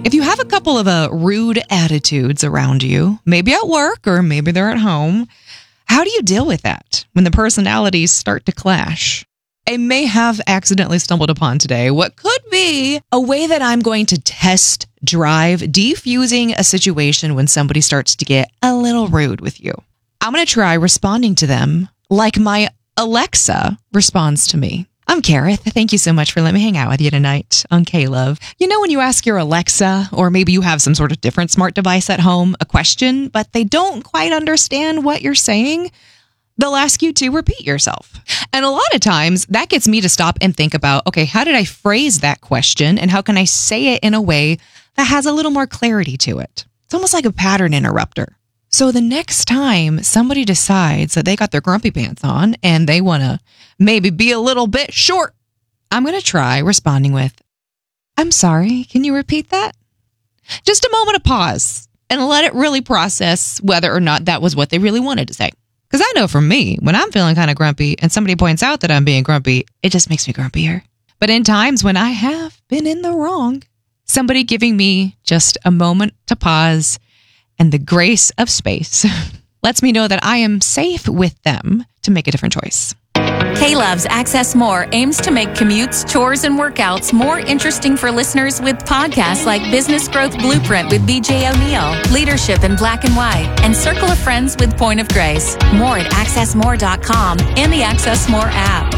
If you have a couple of rude attitudes around you, maybe at work or maybe they're at home, how do you deal with that when the personalities start to clash? I may have accidentally stumbled upon today what could be a way that I'm going to test drive defusing a situation when somebody starts to get a little rude with you. I'm going to try responding to them like my Alexa responds to me. I'm Kareth. Thank you so much for letting me hang out with you tonight on K-Love. You know when you ask your Alexa, or maybe you have some sort of different smart device at home, a question, but they don't quite understand what you're saying? They'll ask you to repeat yourself. And a lot of times that gets me to stop and think about, okay, how did I phrase that question? And how can I say it in a way that has a little more clarity to it? It's almost like a pattern interrupter. So the next time somebody decides that they got their grumpy pants on and they want to maybe be a little bit short, I'm going to try responding with, I'm sorry, can you repeat that? Just a moment of pause and let it really process whether or not that was what they really wanted to say. Because I know for me, when I'm feeling kind of grumpy and somebody points out that I'm being grumpy, it just makes me grumpier. But in times when I have been in the wrong, somebody giving me just a moment to pause and the grace of space lets me know that I am safe with them to make a different choice. K-Love's Access More aims to make commutes, chores, and workouts more interesting for listeners with podcasts like Business Growth Blueprint with BJ O'Neill, Leadership in Black and White, and Circle of Friends with Point of Grace. More at accessmore.com and the Access More app.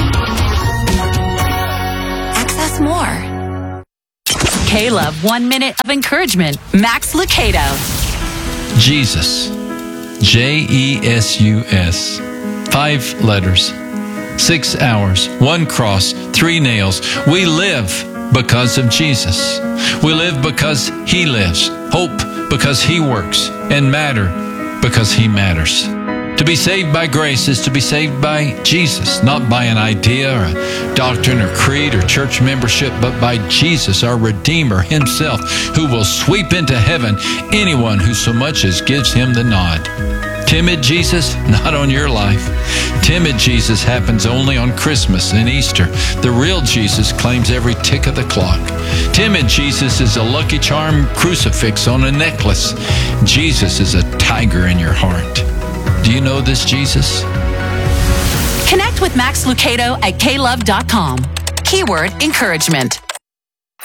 Access More. K-Love 1 minute of encouragement. Max Lucado. Jesus. J-E-S-U-S. 5 letters. 6 hours. 1 cross. 3 nails. We live because of Jesus. We live because He lives. Hope because He works. And matter because He matters. To be saved by grace is to be saved by Jesus, not by an idea or a doctrine or creed or church membership, but by Jesus, our Redeemer Himself, who will sweep into heaven anyone who so much as gives Him the nod. Timid Jesus, not on your life. Timid Jesus happens only on Christmas and Easter. The real Jesus claims every tick of the clock. Timid Jesus is a Lucky Charm crucifix on a necklace. Jesus is a tiger in your heart. Do you know this Jesus? Connect with Max Lucado at klove.com. Keyword encouragement.